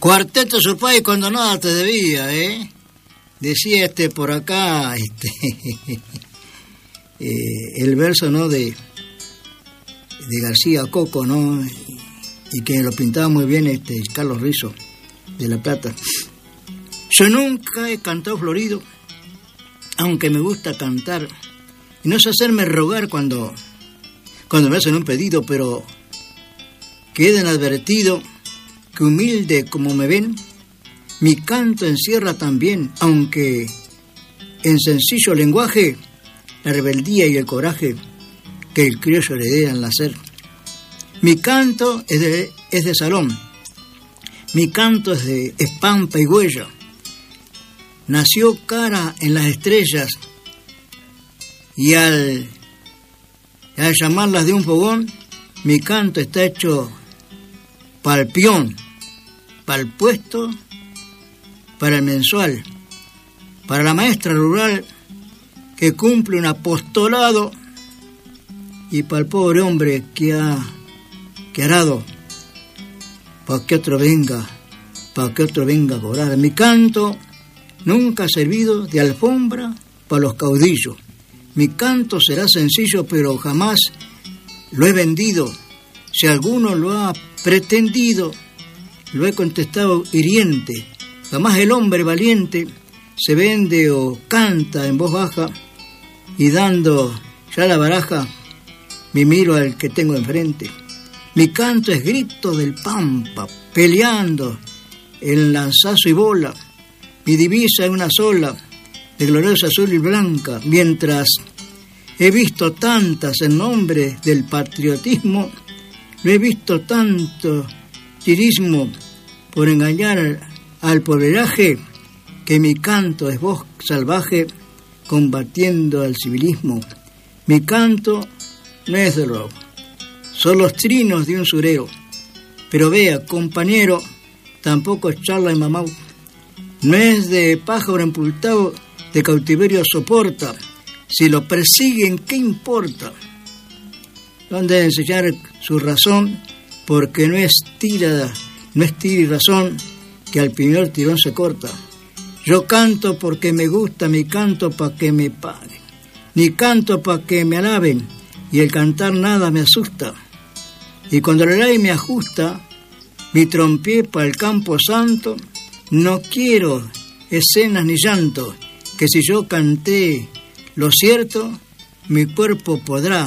Cuarteto Supay cuando nada te debía, Decía por acá, el verso, ¿no? De García Coco, ¿no? Y que lo pintaba muy bien Carlos Rizo de La Plata. Yo nunca he cantado florido, aunque me gusta cantar, y no sé hacerme rogar cuando me hacen un pedido, pero queden advertido que humilde como me ven, mi canto encierra también, aunque en sencillo lenguaje, la rebeldía y el coraje que el criollo heredera al nacer. Mi canto es de salón, mi canto es de espampa y huella. Nació cara en las estrellas y al llamarlas de un fogón, mi canto está hecho pa'l peón, pa'l puesto, para el mensual, para la maestra rural que cumple un apostolado y para el pobre hombre que ha arado, para que otro venga a cobrar. Mi canto nunca ha servido de alfombra para los caudillos. Mi canto será sencillo, pero jamás lo he vendido. Si alguno lo ha pretendido, lo he contestado hiriente. Jamás el hombre valiente se vende o canta en voz baja y dando ya la baraja, me miro al que tengo enfrente. Mi canto es grito del pampa, peleando el lanzazo y bola. Mi divisa es una sola, de gloriosa azul y blanca, mientras he visto tantas en nombre del patriotismo, no he visto tanto tirismo por engañar al pobreraje, que mi canto es voz salvaje combatiendo al civilismo. Mi canto no es de rock, son los trinos de un surero, pero vea, compañero, tampoco es charla de mamau. No es de pájaro empultado, de cautiverio soporta. Si lo persiguen, ¿qué importa? ¿Dónde de enseñar su razón? Porque no es tira y razón que al primer tirón se corta. Yo canto porque me gusta, mi canto pa' que me paguen, ni canto pa' que me alaben, y el cantar nada me asusta. Y cuando la ley me ajusta, mi trompié pa' el campo santo, no quiero escenas ni llanto, que si yo canté lo cierto, mi cuerpo podrá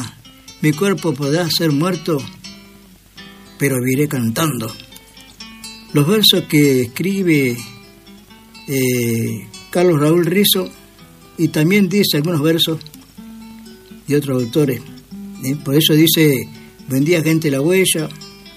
ser muerto, pero viviré cantando. Los versos que escribe Carlos Raúl Rizo, y también dice algunos versos de otros autores. Por eso dice: buen día, gente de La Huella,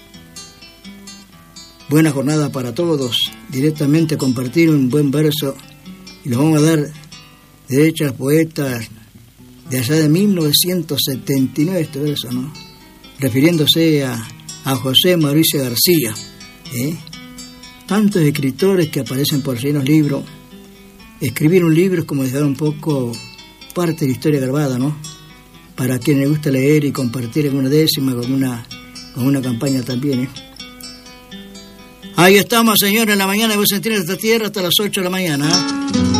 buena jornada para todos. Directamente compartir un buen verso, y lo vamos a dar derecho a poetas de allá de 1979, este verso, ¿no? Refiriéndose a José Mauricio García. Tantos escritores que aparecen por llenos libros. Escribir un libro es como dejar un poco parte de la historia grabada, ¿no? Para quienes les gusta leer y compartir en una décima con una campaña también, Ahí estamos, señores, en la mañana de Voz Central de esta tierra hasta las 8 de la mañana.